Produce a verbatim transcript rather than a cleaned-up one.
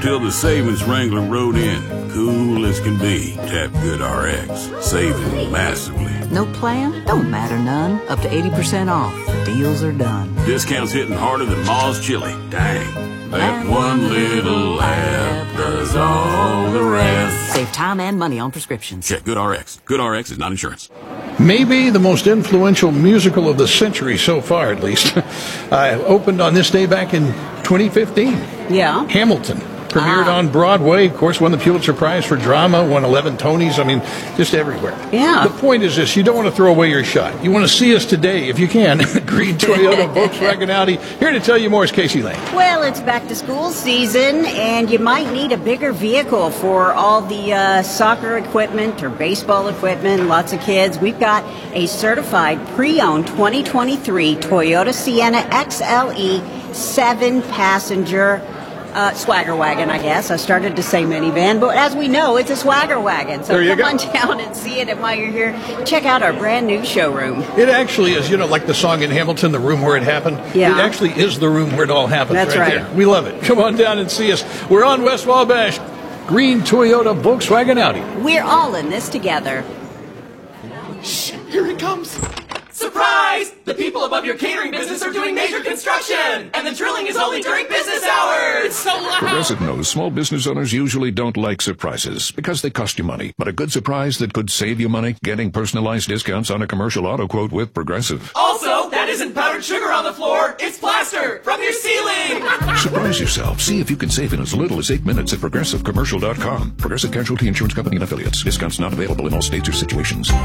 till the savings Wrangler rode in. Cool as can be. Tap GoodRx. Saving massively. No plan? Don't matter none. Up to eighty percent off. Deals are done. Discounts hitting harder than Ma's chili. Dang. That one little app does all the rest. Save time and money on prescriptions. Check GoodRx. GoodRx is not insurance. Maybe the most influential musical of the century so far, at least. I opened on this day back in twenty fifteen. Yeah. Hamilton. Premiered Ah. on Broadway, of course, won the Pulitzer Prize for drama, won eleven Tonys, I mean, just everywhere. Yeah. The point is this, you don't want to throw away your shot. You want to see us today, if you can. Green Toyota, Volkswagen Audi. Here to tell you more is Casey Lane. Well, it's back to school season, and you might need a bigger vehicle for all the uh, soccer equipment or baseball equipment. Lots of kids. We've got a certified pre-owned twenty twenty-three Toyota Sienna X L E seven-passenger Uh, swagger wagon, I guess. I started to say minivan, but as we know, it's a swagger wagon. So There you come go. on down and see it. And while you're here, check out our brand new showroom. It actually is, you know, like the song in Hamilton, The Room Where It Happened. Yeah. It actually is the room where it all happens. That's right. right. There. We love it. Come on down and see us. We're on West Wabash. Green Toyota, Volkswagen Audi. We're all in this together. Shh, here it comes. Surprise! The people above your catering business are doing major construction, and the drilling is only during business hours. It's so loud. Progressive knows small business owners usually don't like surprises because they cost you money. But a good surprise that could save you money, getting personalized discounts on a commercial auto quote with Progressive. Also, that isn't powdered sugar on the floor. It's plaster from your ceiling. Surprise yourself. See if you can save in as little as eight minutes at progressive commercial dot com. Progressive Casualty Insurance Company and Affiliates. Discounts not available in all states or situations.